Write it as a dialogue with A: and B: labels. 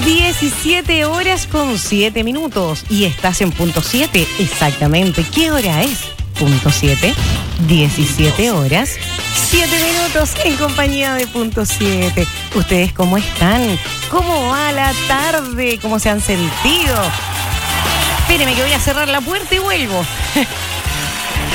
A: 17 horas con 7 minutos y estás en punto 7, exactamente. ¿Qué hora es? Punto 7, 17 horas, 7 minutos en compañía de punto 7. ¿Ustedes cómo están? ¿Cómo va la tarde? ¿Cómo se han sentido? Espéreme que voy a cerrar la puerta y vuelvo.